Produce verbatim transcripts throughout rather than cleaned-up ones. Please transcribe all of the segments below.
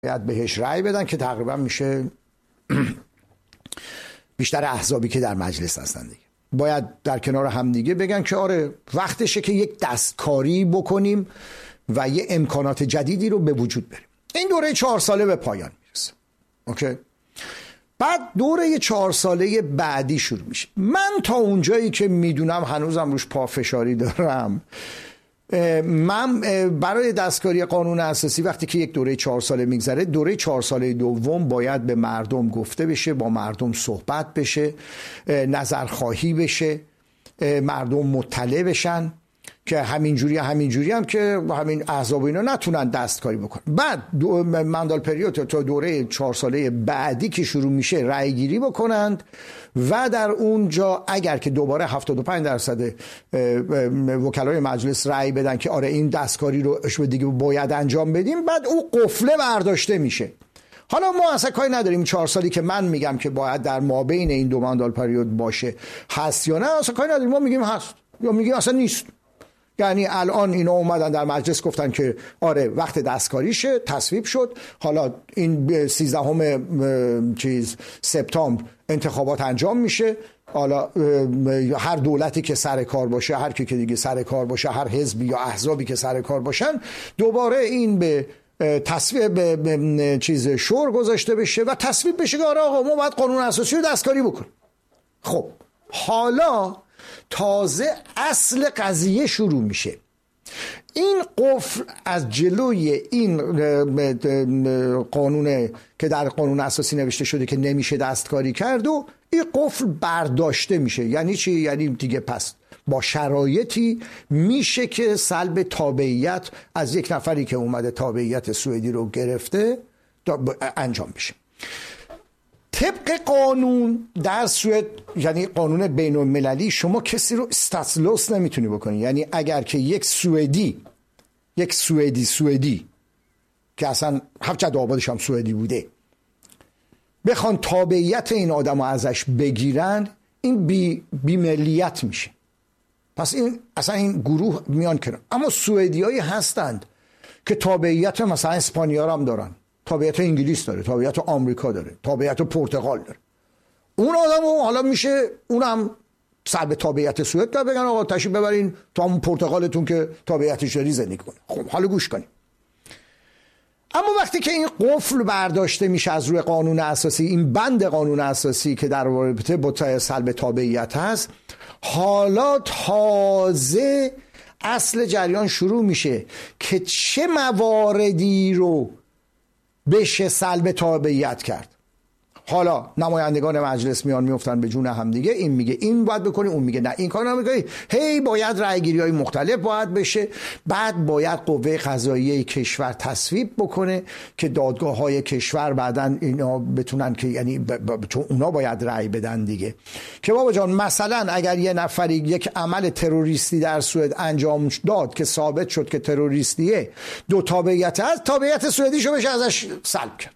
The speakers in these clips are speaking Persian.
باید بهش رأی بدن که تقریبا میشه بیشتر احزابی که در مجلس هستن دیگه باید در کنار هم دیگه بگن که آره وقتشه که یک دستکاری بکنیم و یه امکانات جدیدی رو به وجود بریم. این دوره چهار ساله به پایان میرسه. اوکی؟ بعد دوره چهار ساله بعدی شروع میشه. من تا اونجایی که میدونم هنوزم روش پافشاری دارم، من برای دستکاری قانون اساسی وقتی که یک دوره چهار ساله میگذره، دوره چهار ساله دوم باید به مردم گفته بشه، با مردم صحبت بشه، نظرخواهی بشه، مردم مطلع بشن که همینجوری همینجوری هم که همین احزاب اینا نتونن دستکاری بکنن. بعد دو مندال پریود تا دوره چهار ساله بعدی که شروع میشه رأی گیری بکنند و در اونجا اگر که دوباره هفتاد و پنج درصد وکلای مجلس رأی بدن که آره این دستکاری رو دیگه باید انجام بدیم، بعد اون قفله برداشته میشه. حالا ما اصلا کاری نداریم چهار سالی که من میگم که باید در مابین این دو مندال پریود باشه هست یا نه، اصلا کاری نداریم. ما میگیم هست یا میگیم اصلا نیست. یعنی الان اینا اومدن در مجلس گفتن که آره وقت دستکاریشه، تصویب شد، حالا این سیزدهم چیز سپتامبر انتخابات انجام میشه، حالا هر دولتی که سر کار باشه، هر کی که دیگه سر کار باشه، هر حزبی یا احزابی که سر کار باشن، دوباره این به تصویب به چیز شور گذاشته بشه و تصویب بشه که آره آقا ما باید قانون اساسی رو دستکاری بکنیم. خب حالا تازه اصل قضیه شروع میشه. این قفل از جلوی این قانون که در قانون اساسی نوشته شده که نمیشه دستکاری کرد و این قفل برداشته میشه. یعنی چی؟ یعنی دیگه پس با شرایطی میشه که سلب تابعیت از یک نفری که اومده تابعیت سوئدی رو گرفته انجام بشه. طبق قانون در سوئد، یعنی قانون بین المللی، شما کسی رو استاتسلوس نمیتونی بکنی. یعنی اگر که یک سوئدی یک سوئدی سوئدی که اصلا هفت جد آبادش هم سوئدی بوده بخوان تابعیت این آدم رو ازش بگیرن، این بی, بی ملیت میشه. پس این اصلا این گروه میان کنن. اما سوئدی هایی هستند که تابعیت مثلا اسپانیا هم دارن، تابعیت انگلیس داره، تابعیت آمریکا داره، تابعیت پرتغال داره. اون آدمو حالا میشه اونم سلب تابعیت سوئد تا بگن آقا تشریف ببرین تو همون پرتغالتون که تابعیتش داری زندگی کنه. خب حالا گوش کنیم. اما وقتی که این قفل برداشته میشه از روی قانون اساسی، این بند قانون اساسی که در رابطه با سلب تابعیت هست، حالا تازه اصل جریان شروع میشه که چه مواردی رو بشه سلب تابعیت کرد. حالا نمایندگان مجلس میان میافتن به جون هم دیگه، این میگه این باید بکنی، اون میگه نه این کار نمیکنی، هی باید رأیگیری‌های مختلف باید بشه. بعد باید قوه قضاییه کشور تصویب بکنه که دادگاه‌های کشور بعدن اینا بتونن که یعنی ب... ب... چون اونا باید رأی بدن دیگه، که بابا جان مثلا اگر یه نفری یک عمل تروریستی در سوئد انجام داد که ثابت شد که تروریستیه، دو تابعیت هست، تابعیت سوئدیشو بشه ازش سلب کرد.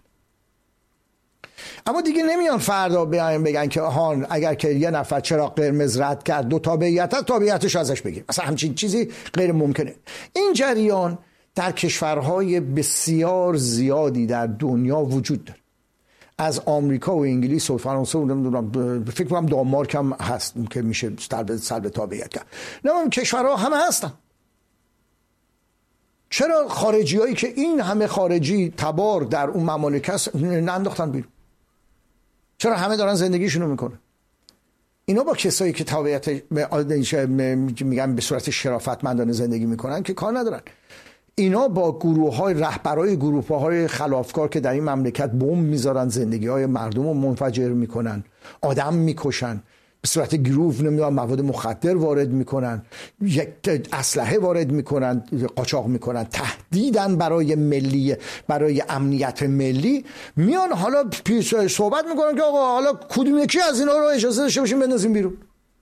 اما دیگه نمیان فردا بیان بگن که آهان اگر که یه نفر چراغ قرمز رد کرد دو تابعیت هست، تابعیتش ازش بگیر. اصلا همچین چیزی غیر ممکنه. این جریان در کشورهای بسیار زیادی در دنیا وجود داره، از آمریکا و انگلیس و فرانسه و نمیدونم فکر کنم دانمارک هم هست که میشه سلب سلب تابعیت کرد. نه کشورها همه هستن. چرا خارجی هایی که این همه خارجی تبار در اون مملکت ننداختن بیرون؟ چرا همه دارن زندگیشونو میکنن؟ اینا با کسایی که تابعیت میگن به صورت شرافتمندانه زندگی میکنن که کار ندارن. اینا با گروه های رهبرای گروه های خلافکار که در این مملکت بمب میذارن، زندگی های مردم رو منفجر میکنن، آدم میکشن، به صورت گروه نمیدونم مواد مخدر وارد میکنن، یک اسلحه وارد میکنن، قاچاق میکنن، تهدیدن برای ملی، برای امنیت ملی. میان حالا صحبت میکنن که آقا حالا کدوم یکی از اینا رو اجازه داشته باشیم بندازیم بیرون.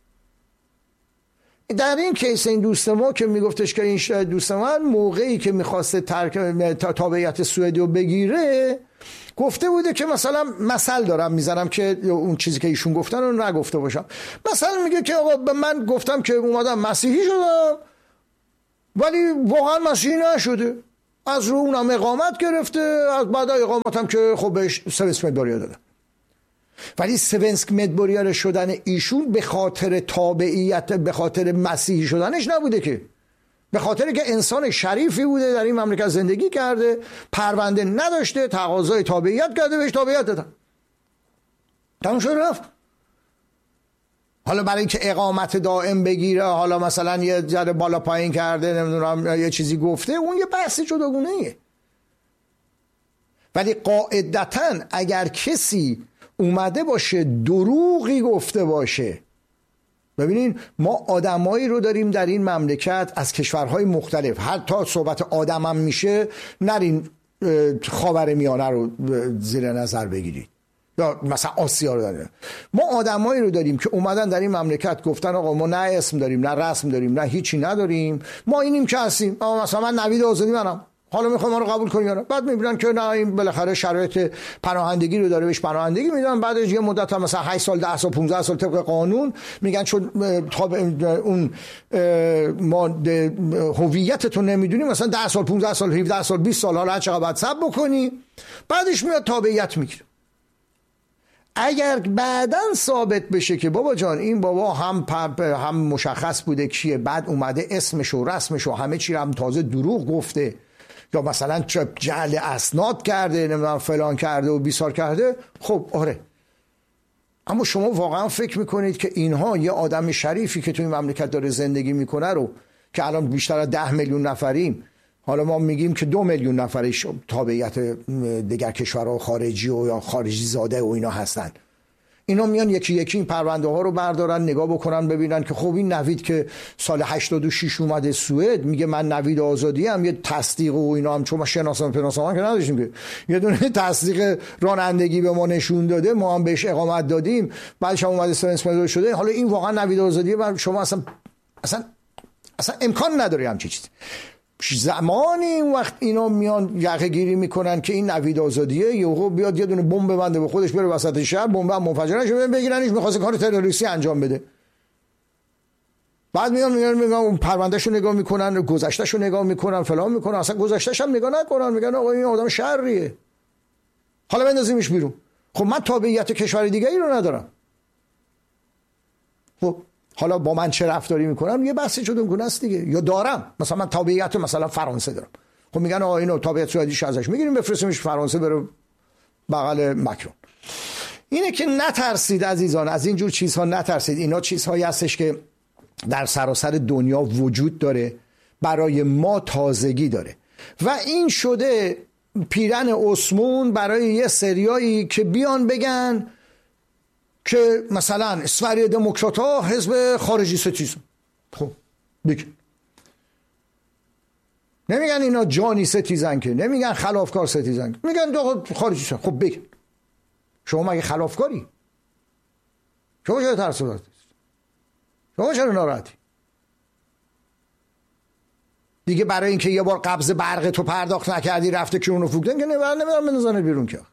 در این کیس این دوست ما که میگفتش که این دوست من موقعی که میخواسته ترک تابعیت سوئدی رو بگیره گفته بوده که مثلا مثل دارم میزنم که اون چیزی که ایشون گفتن رو نگفته باشم. مثلا میگه که آقا من گفتم که اومدم مسیحی شدم ولی واقعا مسیحی نشده، از رو اونم اقامت گرفته، از بعد اقامت هم که خب بهش سوینسک مدبوریا دادن. ولی سوینسک مدبوریا شدن ایشون به خاطر تابعیت، به خاطر مسیحی شدنش نبوده، که به خاطر که انسان شریفی بوده، در این مملکت زندگی کرده، پرونده نداشته، تقاضای تابعیت کرده، بهش تابعیت دادن، تموم شد رفت. حالا برای اینکه اقامت دائم بگیره، حالا مثلا یه ذره بالا پایین کرده، نمیدونم یه چیزی گفته، اون یه بحثی جداگونه ایه. ولی قاعدتاً اگر کسی اومده باشه دروغی گفته باشه، ببینین ما آدمایی رو داریم در این مملکت از کشورهای مختلف، حتی صحبت آدم هم میشه نرین خاورمیانه رو زیر نظر بگیرید یا مثلا آسیا رو داریم. ما آدمایی رو داریم که اومدن در این مملکت گفتن آقا ما نه اسم داریم، نه رسم داریم، نه هیچی نداریم، ما اینیم که هستیم، آقا مثلا من نوید آزادی منم، حالا میخوام ما رو قبول کنیم یا نه. بعد میبینن که نه، این بالاخره شرایط پناهندگی رو داره، بهش پناهندگی میدن، بعد از یه مدت هم مثلا هشت سال، ده سال، پانزده سال طبق قانون میگن چون اون ما هویتتون نمیدونیم، مثلا ده سال، پانزده سال، هفده سال، بیست سال، حالا چقدر بعد صبر بکنی، بعدش میاد تابعیت میگیره. اگر بعداً ثابت بشه که بابا جان این بابا هم هم مشخص بوده کیه، بعد اومده اسمش و رسمش و همه چی هم تازه دروغ گفته، یا مثلا جعل اسناد کرده، نمیدونم فلان کرده و بیسار کرده، خب آره. اما شما واقعا فکر میکنید که اینها یه آدم شریفی که توی مملکت داره زندگی میکنه رو، که الان بیشتر از ده میلیون نفریم، حالا ما میگیم که دو میلیون نفرش تابعیت دیگر کشورها خارجی و یا خارجی زاده و اینا هستن، اینا میان یکی یکی این پرونده ها رو بردارن، نگاه بکنن، ببینن که خب این نوید که سال هشتاد و شش اومده سوئد، میگه من نوید آزادی ام، یه تصدیق و اینا هم چون ما شناسان پناسان که نداشتیم که یه دونه تصدیق رانندگی به ما نشون داده، ما هم بهش اقامت دادیم، بعدش هم اومده سوینسک مدبوریا شده، حالا این واقعا نوید آزادی و شما اصلا اصلا اصلا امکان نداره همچین چیزی. زمانی این وقت اینا میان یقه گیری میکنن که این نوید آزادیه، یهو بیاد یه دونه بمب ببنده به خودش بره وسط شهر، بمب هم منفجر نشه، بگیرنش میخواسته کار تروریستی انجام بده. بعد میان میان میگن اون پروندهشو نگاه میکنن، گذشتهشو نگاه میکنن، فلان میکنن، اصلا گذشتهش هم نگاه نکنن، میگن آقا این آدم شریه، حالا بندازیمش بیرون. خب من تابعیت کشور دیگه ای رو ندارم، خب حالا با من چه رفتاری میکنم یه بحثی جداگونه است دیگه. یا دارم مثلا من تابعیت مثلا فرانسه دارم، خب میگن آقا اینو تابعیت سوئدیش ازش میگیریم بفرستیمش فرانسه بره بغل مکرون. اینه که نترسید عزیزان، از این جور چیزها نترسید. اینا چیزهایی هستش که در سراسر دنیا وجود داره، برای ما تازگی داره و این شده پیرن اسمون برای یه سریایی که بیان بگن که مثلا اسفری دموکرات ها حزب خارجی ستیزم. خب بگن، نمیگن اینا جانی ستیزن، که نمیگن خلافکار ستیزن، میگن دو خارجی ستیزن. خب بگن شما مگه خلافکاری؟ شما چرا ترسوات؟ شما چرا ناراحتی؟ دیگه برای اینکه یه بار قبض برق تو پرداخت نکردی رفته که اونو فروختن که نمیدونم نمیدونم بندازن بیرون. که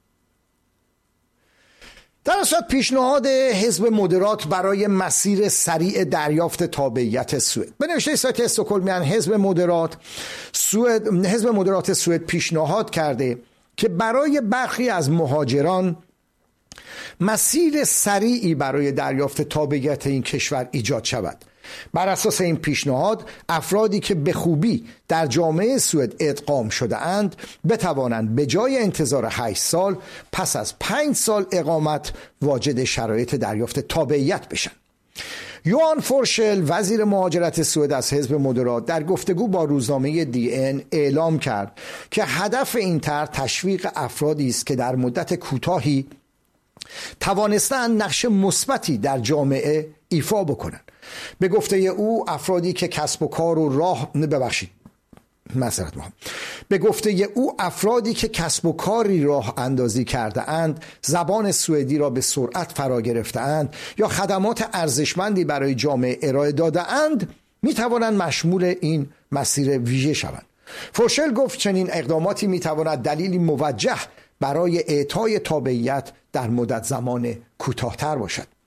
در اصل پیشنهاد حزب مدرات برای مسیر سریع دریافت تابعیت سوئد. به نوشته سایت استکهلمیان حزب مدرات سوئد حزب مدرات سوئد پیشنهاد کرده که برای برخی از مهاجران مسیر سریعی برای دریافت تابعیت این کشور ایجاد شود. بر اساس این پیشنهاد افرادی که به خوبی در جامعه سوئد ادغام شده اند بتوانند به جای انتظار هشت سال پس از پنج سال اقامت واجد شرایط دریافت تابعیت بشن. یوان فورشل وزیر مهاجرت سوئد از حزب مدرات در گفتگو با روزنامه دی ان اعلام کرد که هدف این طرح تشویق افرادی است که در مدت کوتاهی توانستند نقش مثبتی در جامعه ایفا بکنند. به گفته او افرادی که کسب و کار و راه ببخشید معذرت میخوام به گفته او افرادی که کسب و کاری راه اندازی کرده اند، زبان سوئدی را به سرعت فرا گرفته اند یا خدمات ارزشمندی برای جامعه ارائه داده اند می توانند مشمول این مسیر ویژه شوند. فورشل گفت چنین اقداماتی می تواند دلیلی موجه برای اعطای تابعیت در مدت زمان کوتاه‌تر باشد.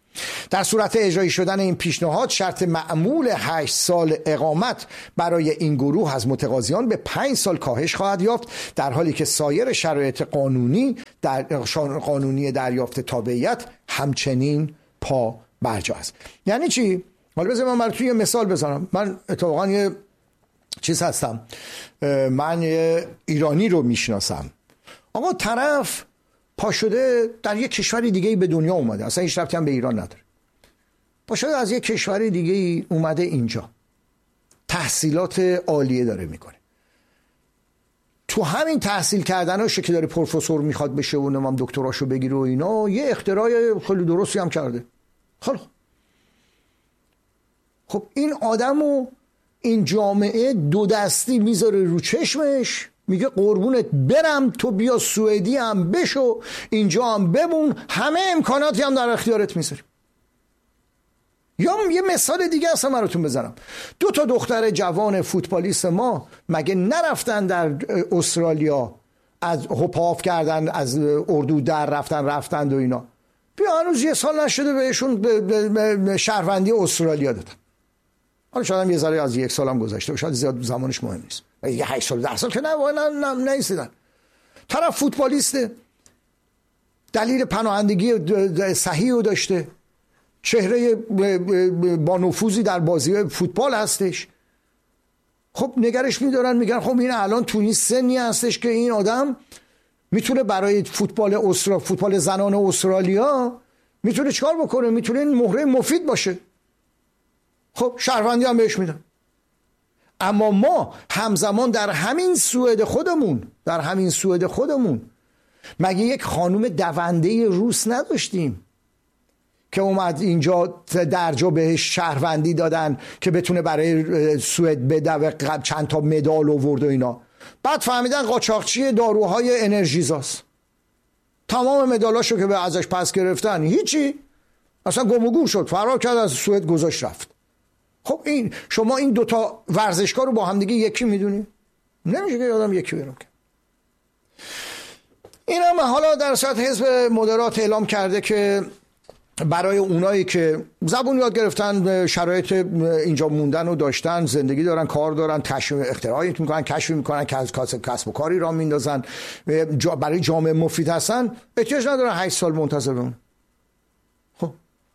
در صورت اجرایی شدن این پیشنهاد شرط معمول هشت سال اقامت برای این گروه از متقاضیان به پنج سال کاهش خواهد یافت، در حالی که سایر شرایط قانونی در قانونی دریافت تابعیت همچنین پا برجا است. یعنی چی؟ حالا بذار من براتون یه مثال بزنم. من اتفاقا یه چیز هستم، من یه ایرانی رو میشناسم. آقا طرف پا شده در یک کشور دیگه به دنیا اومده، اصلا هیچ ربطی هم به ایران نداره، پا شده از یک کشور دیگه اومده اینجا، تحصیلات عالیه داره میکنه. تو همین تحصیل کردناشه که داره پروفسور میخواد بشه و نمام دکتراشو بگیره و اینا، یه اختراع خیلی درستی هم کرده. خیلی خب این آدمو این جامعه دو دستی میذاره رو چشمش، میگه قربونت برم، تو بیا سوئدی هم بشو، اینجا هم بمون، همه امکاناتی هم در اختیارت میذاریم. یا یه مثال دیگه اصلا براتون بزنم. دو تا دختر جوان فوتبالیست ما مگه نرفتن در استرالیا از هپاف کردن، از اردو در رفتن رفتن و اینا؟ بیا هنوز یه سال نشده بهشون شهروندی استرالیا دادن. حالا شاید هم یه ذره از یک سال هم گذشته و شاید زیاد زمانش مهم نیست، یه هشت سال ده سال که نه نه نه نیستن. طرف فوتبالیسته، دلیل پناهندگی صحیح رو داشته، چهره با نفوذی در بازی فوتبال هستش. خب نگرش میدارن، میگن خب این الان تو این سنی هستش که این آدم میتونه برای فوتبال استرالیا، فوتبال زنان استرالیا میتونه چیکار بکنه، میتونه این مهره مفید باشه. خب شهروندی هم بهش میدن. اما ما همزمان در همین سوئد خودمون در همین سوئد خودمون مگه یک خانم دونده روس نداشتیم که اومد اینجا درجا بهش شهروندی دادن که بتونه برای سوئد بده، چند تا مدال آورد و اینا. بعد فهمیدن قاچاقچی داروهای انرژیزاست، تمام مدالاشو که به ازش پس گرفتن هیچی، اصلا گم و گور شد، فرار کرد، از سوئد گذاشت رفت. خب این شما این دوتا ورزشکار رو با هم دیگه یکی میدونی؟ نمیشه که آدم یکی برم که. این هم حالا در صورت حزب مدرات اعلام کرده که برای اونایی که زبون یاد گرفتن، شرایط اینجا موندن و داشتن، زندگی دارن، کار دارن، کشف اختراعی میکنن، کشف میکنن، کسب و کاری را میندازن، برای جامعه مفید هستن، احتیاج ندارن هشت سال منتظر بمونن. خب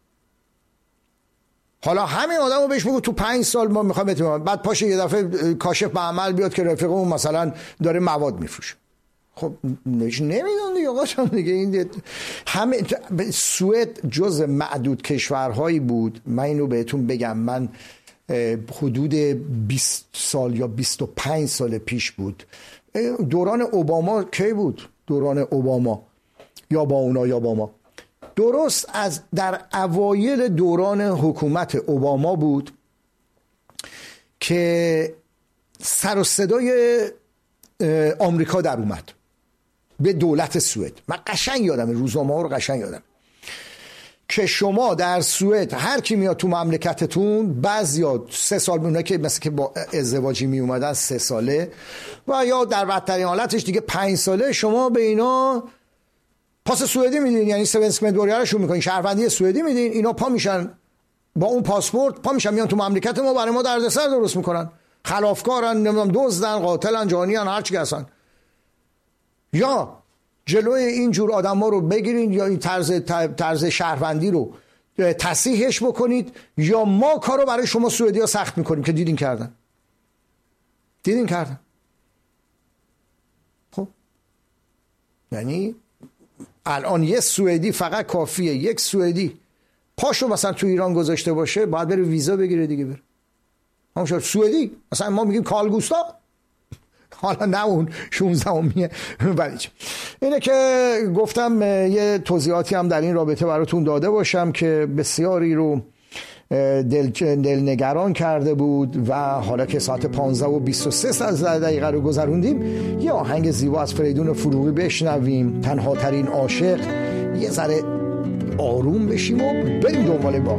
حالا همین آدمو بهش بگو تو پنج سال ما میخوایم اعتماد، بعد پاشه یه دفعه کاشف به عمل بیاد که رفیقمون مثلا داره مواد میفروشه. خب نمیدون دیگه آقا جان دیگه. این همه سوئد جز معدود کشورهایی بود، من اینو بهتون بگم، من حدود بیست سال یا بیست و پنج سال پیش بود، دوران اوباما کی بود؟ دوران اوباما یا با اونا یا با ما، درست از در اوایل دوران حکومت اوباما بود که سر و صدای آمریکا در اومد به دولت سوئد. من قشنگ یادمه، روزنامه ها رو قشنگ یادم که شما در سوئد هر کی میاد تو مملکتتون، بعضیا سه سال، اونایی که مثلا که با ازدواجی می اومدن سه ساله و یا در بدترین حالتش دیگه پنج ساله، شما به اینا پاس سوئدی میدین، یعنی سونسکمنت دوریارشون میکنین، شهروندی سوئدی میدین، اینا پا میشن با اون پاسپورت، پا میشن میان تو مملکت ما، برای ما دردسر درست میکنن، خلافکارن، نمیدونم دزدن، قاتلن، جانیان، هر چی هستن. یا جلوی این جور آدما رو بگیرین، یا این طرز طرز شهروندی رو تصحیحش بکنید، یا ما کارو برای شما سوئدی‌ها سخت میکنیم که دیدین کردن دیدین کردن خب یعنی الان یه سوئدی فقط کافیه، یک سوئدی پاشو مثلا تو ایران گذاشته باشه، باید بره ویزا بگیره دیگه، بره همون سوئدی. مثلا ما میگیم کارل گوستاو، حالا نه اون شانزدهمیه. ولی اینه که گفتم یه توضیحاتی هم در این رابطه براتون داده باشم که بسیاری رو دل دلنگران کرده بود. و حالا که ساعت پانزده و بیست و سه دقیقه رو گذروندیم، یه آهنگ زیبا از فریدون فروغی بشنویم، تنها ترین عاشق، یه ذره آروم بشیم و بریم دنبال با